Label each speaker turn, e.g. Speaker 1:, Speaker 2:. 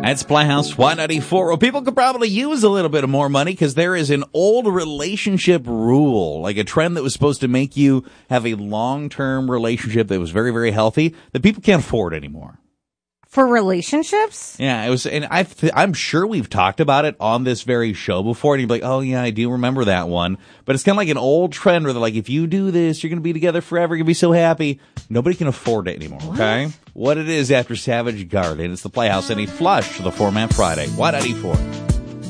Speaker 1: That's Playhouse Y94. Well, people could probably use a little bit of more money because there is an old relationship rule, like a trend that was supposed to make you have a long-term relationship that was very, very healthy that people can't afford anymore.
Speaker 2: For relationships?
Speaker 1: Yeah, it was, and I'm sure we've talked about it on this very show before, and you'd be like, oh yeah, I do remember that one. But it's kind of like an old trend where they're like, if you do this, you're going to be together forever, you're going to be so happy. Nobody can afford it anymore, okay? What it is after Savage Garden, it's the Playhouse, and a flush, the Format Friday. Y94.